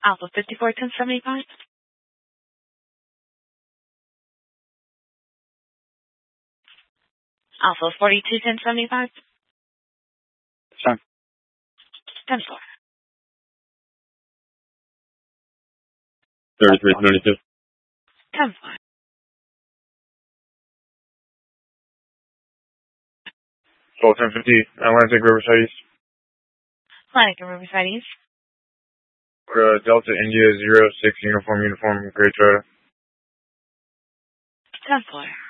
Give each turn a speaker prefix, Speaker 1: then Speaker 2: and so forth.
Speaker 1: Alpha 541075. Alpha 421075.
Speaker 2: Son.
Speaker 1: 10-4.
Speaker 2: 3322.
Speaker 1: 10-4.
Speaker 2: Full 1050, Atlantic Riverside East.
Speaker 1: Atlantic and Riverside East.
Speaker 2: Delta India 06 uniform, Great Toyota.
Speaker 1: 10-4.